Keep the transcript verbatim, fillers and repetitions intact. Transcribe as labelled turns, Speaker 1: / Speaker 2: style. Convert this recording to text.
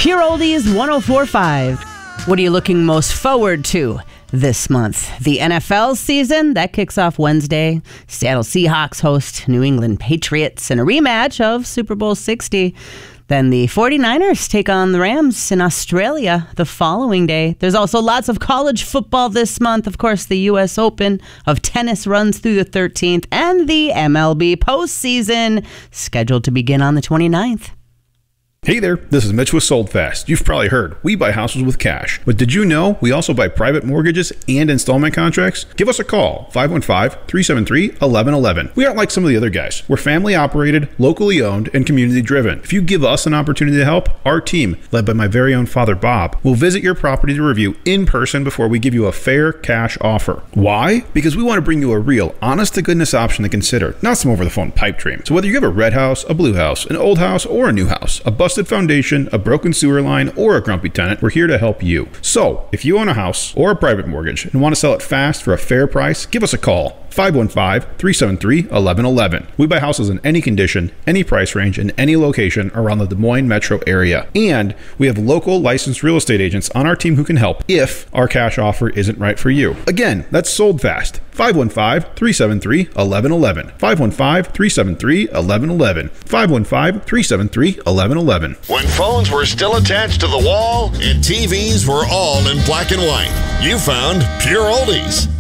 Speaker 1: Pure Oldies one oh four point five. What are you looking most forward to this month? The N F L season, that kicks off Wednesday. Seattle Seahawks host New England Patriots in a rematch of Super Bowl sixty. Then the 49ers take on the Rams in Australia the following day. There's also lots of college football this month. Of course, the U S Open of tennis runs through the thirteenth, and the M L B postseason scheduled to begin on the twenty-ninth.
Speaker 2: Hey there, this is Mitch with Sold Fast. You've probably heard, we buy houses with cash. But did you know we also buy private mortgages and installment contracts? Give us a call, five one five, three seven three, one one one one. We aren't like some of the other guys. We're family operated, locally owned, and community driven. If you give us an opportunity to help, our team, led by my very own father Bob, will visit your property to review in person before we give you a fair cash offer. Why? Because we want to bring you a real, honest-to-goodness option to consider, not some over-the-phone pipe dream. So whether you have a red house, a blue house, an old house, or a new house, a bus foundation, a broken sewer line, or a grumpy tenant, we're here to help you. So, if you own a house or a private mortgage and want to sell it fast for a fair price, give us a call. five one five, three seven three, one one one one. We buy houses in any condition, any price range, and any location around the Des Moines metro area. And we have local licensed real estate agents on our team who can help if our cash offer isn't right for you. Again, that's Sold Fast. five one five, three seven three, one one one one. five one five, three seven three, one one one one. five one five, three seven three, one one one one.
Speaker 3: When phones were still attached to the wall and T Vs were all in black and white, you found Pure Oldies.